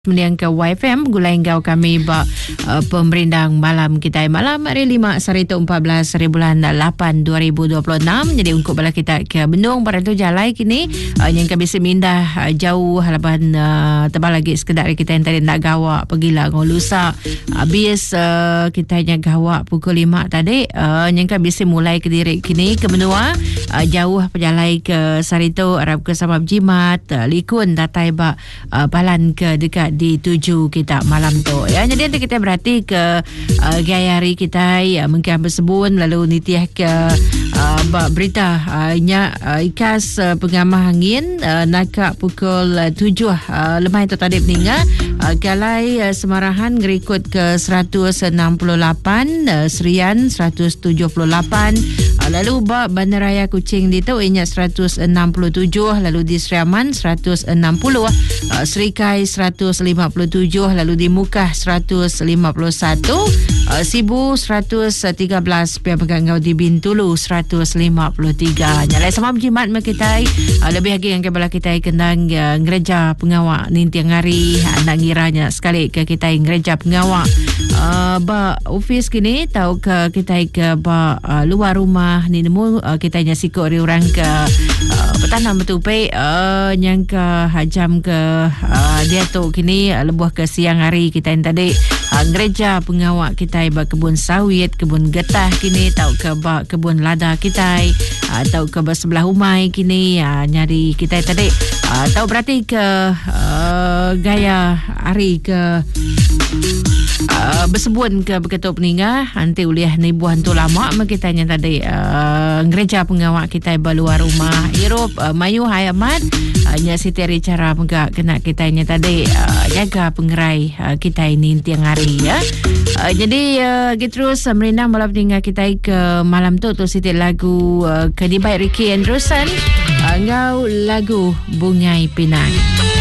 Kemudian ke YFM gulai engkau kami pemerindang malam kita malam hari 5 Sarito 14 bulan 8 2026. Jadi untuk bala kita ke Bendung pada tu jalai kini yang kami semindah jauh halapan tebal lagi sekedar kita yang tadi nak gawak pergilah ngolusa habis kita yang gawak pukul 5 tadi yang kami mulai ke diri kini ke Benua jauh perjalai ke Sarito Arab ke Samab Jimat Likun datai balan ke dekat di 7 kita malam tu ya. Jadi nanti kita berarti ke gaya hari kita mungkin bersebut lalu nitiah ke berita ikas pengamah angin nakak pukul 7 lemah itu tadi meninggal galai Semarahan ngerikut ke 168 Serian 178 lalu Bandaraya Kuching di tu inya 167 lalu di Seriaman 160 Serikai 157 lalu di Mukah 151 Sibu 113 pihak penggangau di Bintulu 153 nyalai sama berjimat kita lebih lagi yang kebelah kita kenang gereja pengawak nintiang hari nak ngiranya sekali ke kita gereja pengawak office kini tahu ke kita ke luar rumah ni nemu kita nya sikok orang ke petanam betupai yang ke hajam ke dia tu kini lebuh ke siang hari kita yang tadi gereja pengawak kita kebun sawit kebun getah kini tahu ke kebun lada kita tahu ke sebelah umai kini nyari kita tadi tahu berarti ke gaya hari ke bersebut ke berketuk peninggal nanti uliah ni buah tu lama kita yang tadi gereja pengawak kita luar rumah Europe Mayu Hayamat hanya siteri cara megak kena kita yang tadi jaga pengerai kita ini tiang hari ya. Jadi kita terus merindang malam tinggal kita ke malam tu siti lagu ke di baik Ricky Andrewson ngau lagu Bungai Pinang.